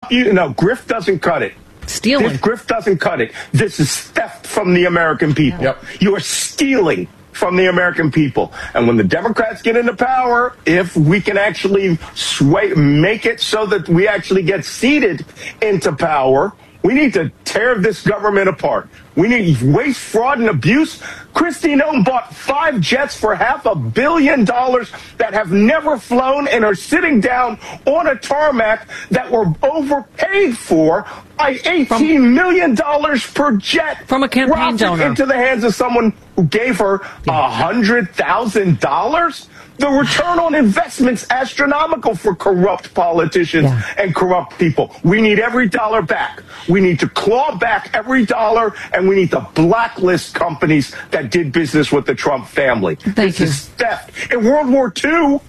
grift doesn't cut it. Stealing. This grift doesn't cut it. This is theft from the American people. Yep. You are stealing from the American people. And when the Democrats get into power, if we can actually make it so that we actually get seated into power, we need to tear this government apart. We need waste, fraud, and abuse. Kristi Noem bought 5 jets for $500 million that have never flown and are sitting down on a tarmac that were overpaid for by $18 million per jet. From a campaign donor. Into the hands of someone who gave her $100,000. The return on investment's astronomical for corrupt politicians and corrupt people. We need every dollar back. We need to claw back every dollar, and we need to blacklist companies that did business with the Trump family. This is theft. In World War II,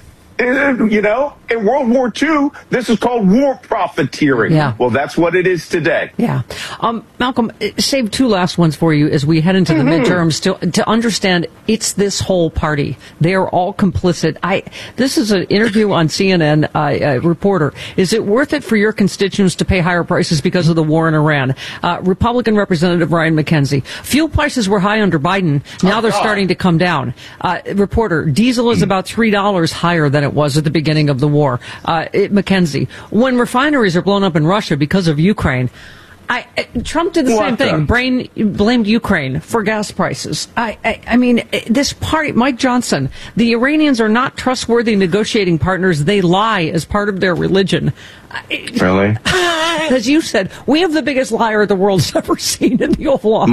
in World War II, this is called war profiteering. Yeah. Well, that's what it is today. Yeah. Malcolm, save 2 last ones for you as we head into the midterms to understand it's this whole party. They are all complicit. This is an interview on CNN, reporter. Is it worth it for your constituents to pay higher prices because of the war in Iran? Republican Representative Ryan McKenzie. Fuel prices were high under Biden. Now they're starting to come down. Reporter, diesel is about $3 higher than it was at the beginning of the war. McKenzie, when refineries are blown up in Russia because of Ukraine, Trump did the same thing. Blamed Ukraine for gas prices. I mean, this party, Mike Johnson, the Iranians are not trustworthy negotiating partners. They lie as part of their religion. Really? As you said, we have the biggest liar the world's ever seen in the Oval Office.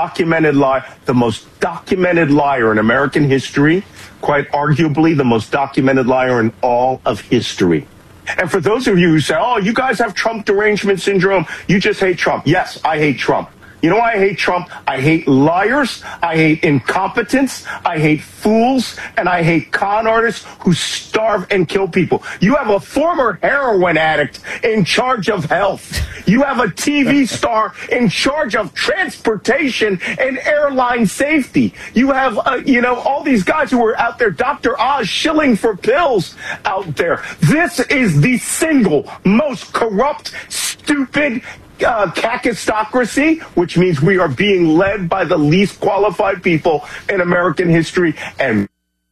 The most documented liar in American history, quite arguably the most documented liar in all of history. And for those of you who say, oh, you guys have Trump derangement syndrome, you just hate Trump. Yes, I hate Trump. You know why I hate Trump? I hate liars, I hate incompetence, I hate fools, and I hate con artists who starve and kill people. You have a former heroin addict in charge of health. You have a TV star in charge of transportation and airline safety. You have, all these guys who are out there, Dr. Oz shilling for pills out there. This is the single most corrupt, stupid, kakistocracy, which means we are being led by the least qualified people in American history. And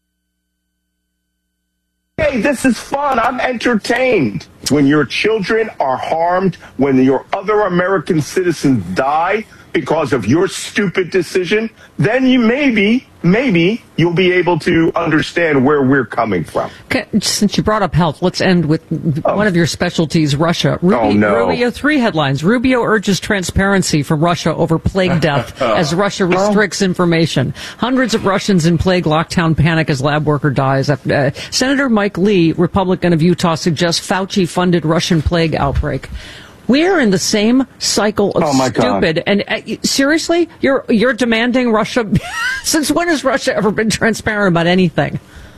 hey, this is fun. I'm entertained. When your children are harmed, when your other American citizens die because of your stupid decision, then you maybe you'll be able to understand where we're coming from. Okay, since you brought up health, let's end with one of your specialties, Russia. Rubio 3 headlines. Rubio urges transparency from Russia over plague death as Russia restricts information. Hundreds of Russians in plague lockdown panic as lab worker dies. Senator Mike Lee, Republican of Utah, suggests Fauci-funded Russian plague outbreak. We're in the same cycle of stupid. God. And seriously, you're demanding Russia. Since when has Russia ever been transparent about anything?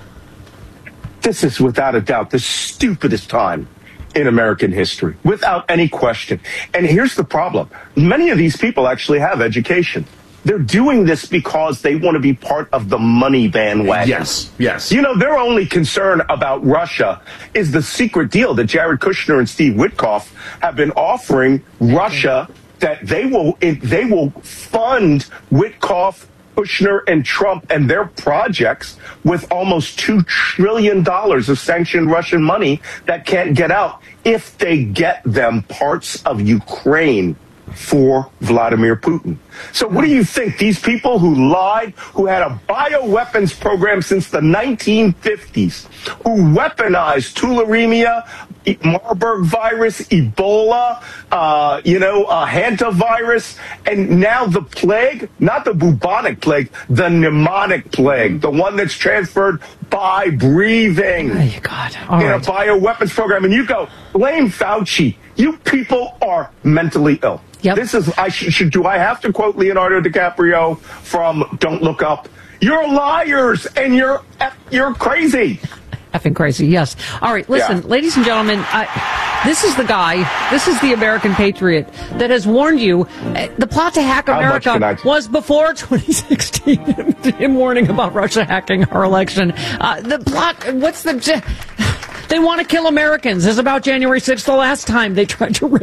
This is without a doubt the stupidest time in American history, without any question. And here's the problem. Many of these people actually have education. They're doing this because they want to be part of the money bandwagon. Yes. Their only concern about Russia is the secret deal that Jared Kushner and Steve Witkoff have been offering Russia, that they will fund Witkoff, Kushner, and Trump and their projects with almost $2 trillion of sanctioned Russian money that can't get out if they get them parts of Ukraine for Vladimir Putin. So what do you think? These people who lied, who had a bioweapons program since the 1950s, who weaponized tularemia, Marburg virus, Ebola, hantavirus, and now the plague, not the bubonic plague, the pneumonic plague, the one that's transferred by breathing in a bioweapons program. And you go, blame Fauci. You people are mentally ill. Yep. This is, do I have to quote Leonardo DiCaprio from Don't Look Up? You're liars and you're crazy. Effing crazy, yes. All right, listen, ladies and gentlemen, this is the guy, this is the American patriot that has warned you. The plot to hack America was before 2016, him warning about Russia hacking our election. The plot, they want to kill Americans. It's about January 6th, the last time they tried to